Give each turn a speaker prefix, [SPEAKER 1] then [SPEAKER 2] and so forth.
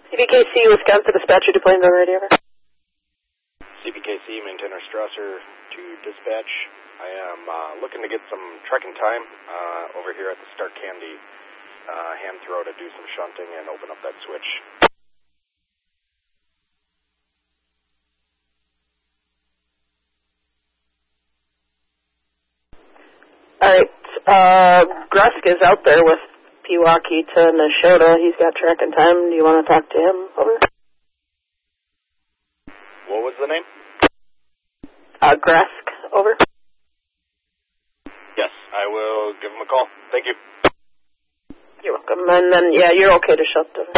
[SPEAKER 1] CBKC, Wisconsin Dispatcher, to Plains already, over.
[SPEAKER 2] CBKC, maintainer Strasser to dispatch. I am looking to get some trekking time over here at the Stark Candy hand throw to do some shunting and open up that switch.
[SPEAKER 1] Alright, Grusk is out there with Pewaukee to Nashotah. He's got tracking time. Do you want to talk to him? Over.
[SPEAKER 2] What was the name?
[SPEAKER 1] Grusk. Over.
[SPEAKER 2] Yes, I will give him a call. Thank you.
[SPEAKER 1] You're welcome. And then, yeah, you're okay to shut them.